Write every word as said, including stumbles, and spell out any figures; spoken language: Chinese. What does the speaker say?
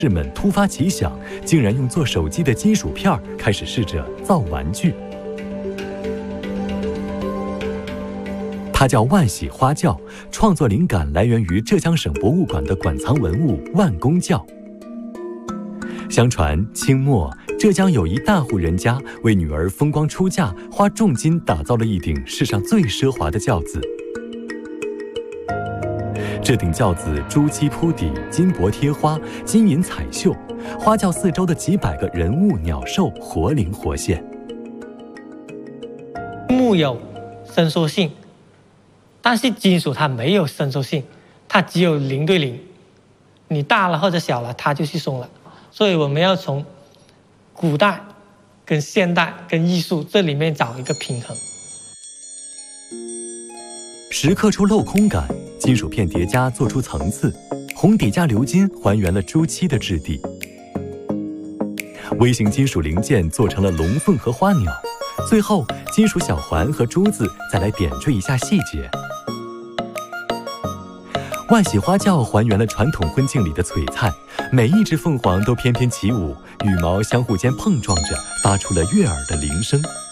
士们突发奇想，竟然用做手机的金属片开始试着造玩具。它叫万喜花轿，创作灵感来源于浙江省博物馆的馆藏文物万公轿。相传清末，浙江有一大户人家为女儿风光出嫁，花重金打造了一顶世上最奢华的轿子。这顶轿子朱漆铺底，金箔贴花，金银彩绣，花轿四周的几百个人物鸟兽活灵活现。 木有伸缩性，但是金属它没有伸缩性，它只有零对零，你大了或者小了，它就是松了。所以我们要从古代跟现代跟艺术这里面找一个平衡。 蚀刻出镂空感，金属片叠加做出层次，红底加鎏金还原了朱漆的质地。微型金属零件做成了龙凤和花鸟，最后金属小环和珠子再来点缀一下细节。万喜花轿还原了传统婚庆里的璀璨，每一只凤凰都翩翩起舞，羽毛相互间碰撞着，发出了悦耳的铃声。